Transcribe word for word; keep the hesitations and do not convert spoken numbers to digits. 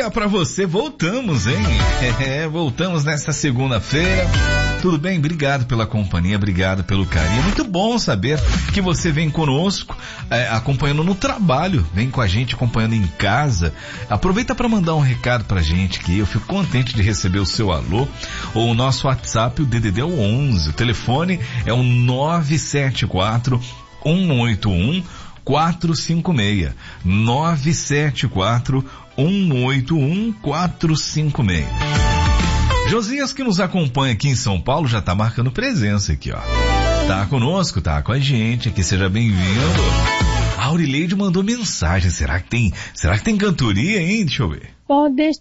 dia pra você. Voltamos, hein? É, voltamos nesta segunda-feira. Tudo bem? Obrigado pela companhia, obrigado pelo carinho. Muito bom saber que você vem conosco, é, acompanhando no trabalho, vem com a gente acompanhando em casa. Aproveita para mandar um recado pra gente que eu fico contente de receber o seu alô. Ou o nosso WhatsApp, o D D D é o onze. O telefone é o nove sete quatro, um oito um, quatro cinco seis. nove sete quatro, um oito um, quatro cinco seis. Josias, que nos acompanha aqui em São Paulo, já tá marcando presença aqui, ó. Tá conosco, tá com a gente aqui, seja bem-vindo. A Aurileide mandou mensagem, será que tem, será que tem cantoria, hein? Deixa eu ver. Pode